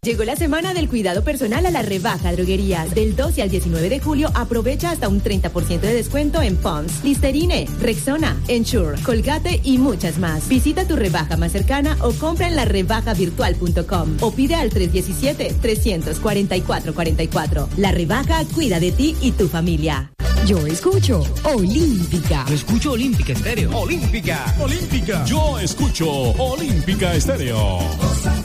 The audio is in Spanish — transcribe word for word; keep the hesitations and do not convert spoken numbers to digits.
Llegó la semana del cuidado personal a la rebaja droguerías. Del doce al diecinueve de julio aprovecha hasta un treinta por ciento de descuento en Pond's, Listerine, Rexona, Ensure, Colgate y muchas más. Visita tu rebaja más cercana o compra en la rebaja virtual punto com o pide al tres uno siete, tres cuatro cuatro cuatro cuatro. La rebaja cuida de ti y tu familia. Yo escucho Olímpica. Yo escucho Olímpica Estéreo. Olímpica. Olímpica. Yo escucho Olímpica Estéreo.